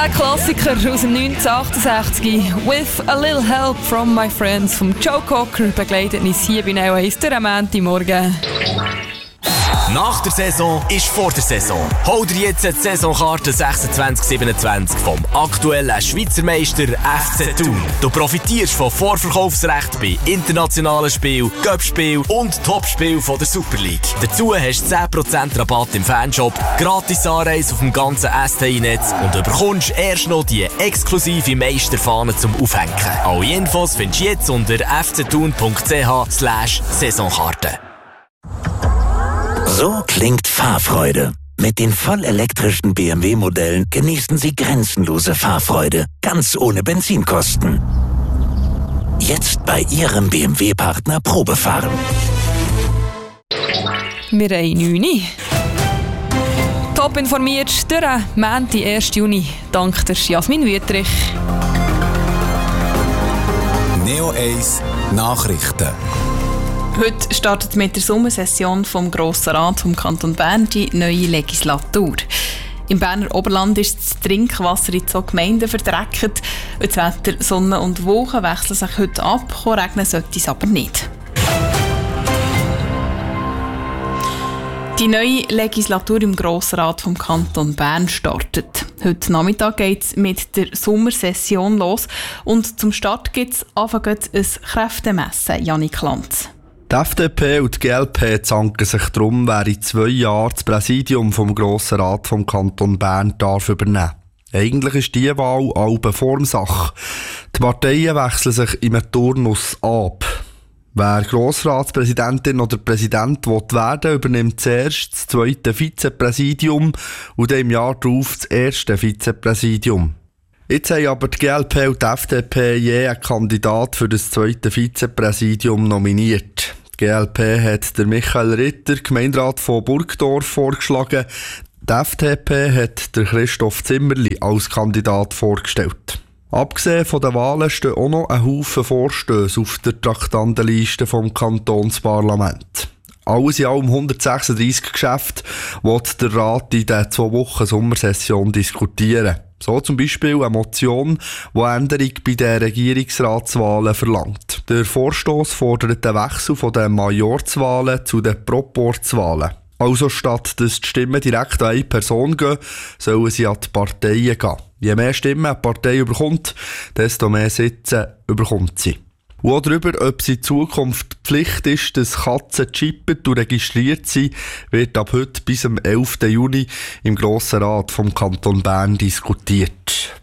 Ein Klassiker aus dem 1968. «With a little help from my friends» vom Joe Cocker begleitet uns hier bei Neo 1 durch am Montagmorgen. Nach der Saison ist vor der Saison. Hol dir jetzt die Saisonkarte 26/27 vom aktuellen Schweizer Meister FC Thun. Du profitierst von Vorverkaufsrecht bei internationalen Spielen, Cup-Spielen und Topspielen von der Super League. Dazu hast du 10% Rabatt im Fanshop, gratis Anreise auf dem ganzen STI-Netz und du bekommst erst noch die exklusive Meisterfahne zum Aufhängen. Alle Infos findest du jetzt unter fcthun.ch/Saisonkarte. So klingt Fahrfreude. Mit den vollelektrischen BMW-Modellen genießen Sie grenzenlose Fahrfreude, ganz ohne Benzinkosten. Jetzt bei Ihrem BMW-Partner Probefahren. Wir haben 9 Uhr. Top informiert durch Montag, 1. Juni. Dank der Jasmin Wüttrich. Neo 1 Nachrichten. Heute startet mit der Sommersession vom Grossen Rat vom Kanton Bern die neue Legislatur. Im Berner Oberland ist das Trinkwasser in 2 Gemeinden verdreckt. Das Wetter, Sonne und Wolken wechseln sich heute ab, regnen sollte es aber nicht. Die neue Legislatur im Grossen Rat vom Kanton Bern startet. Heute Nachmittag geht es mit der Sommersession los und zum Start gibt es ein Kräftemessen. Janik Lanz. Die FDP und die GLP zanken sich darum, wer in 2 Jahren das Präsidium vom Grossen Rat vom Kanton Bern darf übernehmen. Eigentlich ist diese Wahl halbe Formsache. Die Parteien wechseln sich im Turnus ab. Wer Grossratspräsidentin oder Präsident werden will, übernimmt zuerst das 2. Vizepräsidium und dann im Jahr darauf das 1. Vizepräsidium. Jetzt haben aber die GLP und die FDP je einen Kandidat für das 2. Vizepräsidium nominiert. Die GLP hat der Michael Ritter, Gemeinderat von Burgdorf, vorgeschlagen. Die FDP hat der Christoph Zimmerli als Kandidat vorgestellt. Abgesehen von den Wahlen stehen auch noch ein Haufen Vorstöße auf der Traktandenliste vom Kantonsparlament. Alles in allem 136 Geschäfte, die der Rat in der 2 Wochen Sommersession diskutieren. So zum Beispiel eine Motion, die Änderung bei den Regierungsratswahlen verlangt. Der Vorstoss fordert den Wechsel von den Majorzwahlen zu den Proporzwahlen. Also statt dass die Stimmen direkt an eine Person gehen, sollen sie an die Parteien gehen. Je mehr Stimmen eine Partei bekommt, desto mehr Sitze bekommt sie. Und auch darüber, ob es in Zukunft Pflicht ist, dass Katzen chippet und registriert sind, wird ab heute bis am 11. Juni im Grossen Rat vom Kanton Bern diskutiert.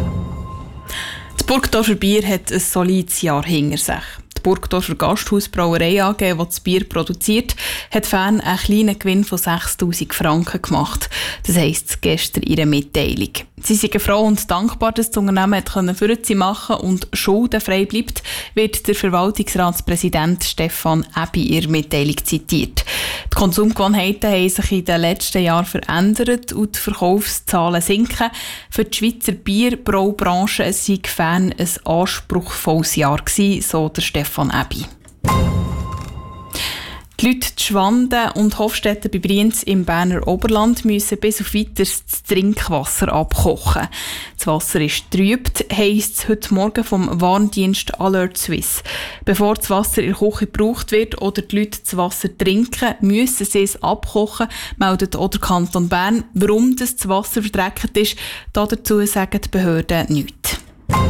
Das Burgdorfer Bier hat ein solides Jahr hinter sich. Die Burgdorfer Gasthausbrauerei AG, die das Bier produziert, hat Fan einen kleinen Gewinn von 6'000 Franken gemacht. Das heisst gestern in ihrer Mitteilung. Sie sind froh und dankbar, dass das Unternehmen für sie machen und schuldenfrei bleibt, wird der Verwaltungsratspräsident Stefan Ebi in ihrer Mitteilung zitiert. Die Konsumgewohnheiten haben sich in den letzten Jahren verändert und die Verkaufszahlen sinken. Für die Schweizer Bierbraubranche sei Fan ein anspruchsvolles Jahr gewesen, so der Stefan Ebi. Die Leute Schwanden und Hofstetten bei Brienz im Berner Oberland müssen bis auf Weiteres das Trinkwasser abkochen. Das Wasser ist trübt, heisst es heute Morgen vom Warndienst Alert Suisse. Bevor das Wasser in der Küche gebraucht wird oder die Leute das Wasser trinken, müssen sie es abkochen, meldet auch der Kanton Bern. Warum das Wasser verdreckt ist, dazu sagen die Behörden nichts.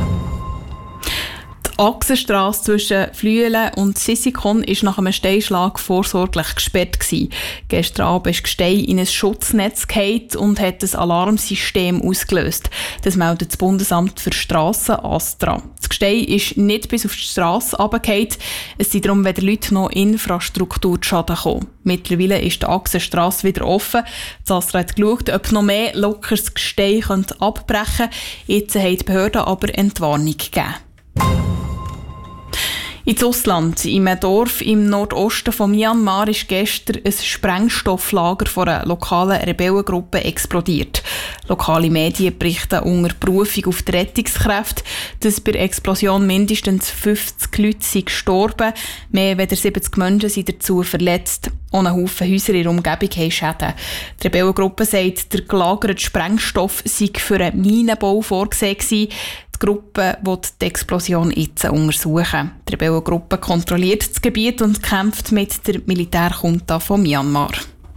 Die Achsenstrasse zwischen Flüelen und Sissikon war nach einem Steinschlag vorsorglich gesperrt gewesen. Gestern Abend ist Gestein in ein Schutznetz gefallen und hat ein Alarmsystem ausgelöst. Das meldet das Bundesamt für Strassen ASTRA. Das Gestein ist nicht bis auf die Strasse runtergefallen. Es sind darum weder Leute noch Infrastrukturschaden gekommen. Mittlerweile ist die Achsenstrasse wieder offen. Das ASTRA hat geschaut, ob noch mehr lockeres Gestein abbrechen könnte. Jetzt haben die Behörden aber Entwarnung gegeben. Ins Ausland. In einem Dorf im Nordosten von Myanmar ist gestern ein Sprengstofflager von einer lokalen Rebellengruppe explodiert. Lokale Medien berichten unter Berufung auf die Rettungskräfte, dass bei der Explosion mindestens 50 Leute sind gestorben. Mehr als 70 Menschen sind dazu verletzt. Auch ein Haufen Häuser in der Umgebung haben Schäden. Die Rebellengruppe sagt, der gelagerte Sprengstoff sei für einen Minenbau vorgesehen gewesen. Die Gruppe will die Explosion jetzt untersuchen. Die Rebellengruppe kontrolliert das Gebiet und kämpft mit der Militärjunta von Myanmar.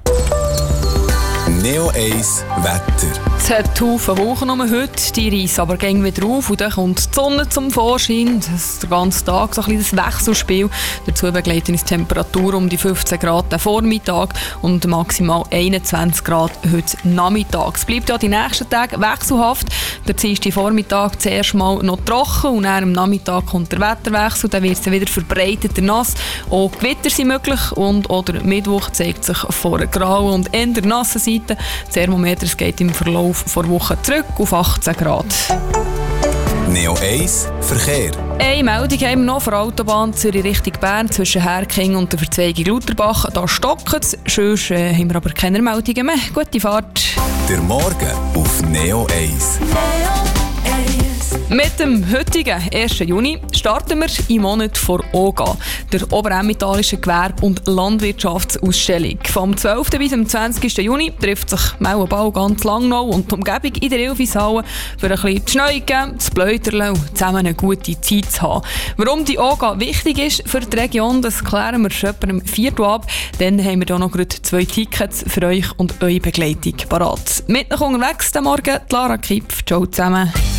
Neo 1 Wetter. Es hat Haufen Wochen heute, die reissen aber gehen wieder auf und dann kommt die Sonne zum Vorschein. Das ist den ganzen Tag so ein bisschen das Wechselspiel. Dazu begleiten uns Temperatur um die 15 Grad am Vormittag und maximal 21 Grad heute Nachmittag. Es bleibt ja die nächsten Tage wechselhaft. Der Dienstag Vormittag zuerst mal noch trocken und dann am Nachmittag kommt der Wetterwechsel. Dann wird es wieder verbreiteter nass. Auch Gewitter sind möglich und oder Mittwoch zeigt sich vor einer grauen und eher nassen Seite. Das Thermometer geht im Verlauf vor Wochen zurück auf 18 Grad. Neo 1 Verkehr. Eine Meldung haben wir noch von der Autobahn Zürich Richtung Bern zwischen Herking und der Verzweigung Lauterbach. Da stockt es, sonst haben wir aber keine Meldungen mehr. Gute Fahrt. Der Morgen auf Neo 1. Mit dem heutigen 1. Juni starten wir im Monat vor OGA, der Oberämmentalischen Gewerbe- und Landwirtschaftsausstellung. Vom 12. bis zum 20. Juni trifft sich Mauenbau ganz Langnau und die Umgebung in der Ilfishalle für ein bisschen zu schneiden, zu pläuterlen und zusammen eine gute Zeit zu haben. Warum die OGA wichtig ist für die Region, das klären wir schon am 4. ab. Dann haben wir hier noch 2 Tickets für euch und eure Begleitung parat. Mit noch unterwegs, den Morgen, Lara Kipf. Ciao zusammen.